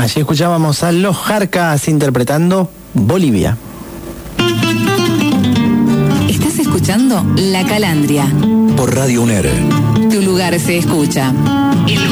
Allí escuchábamos a Los Jarcas interpretando Bolivia. Estás escuchando La Calandria por Radio UNER. Tu lugar se escucha.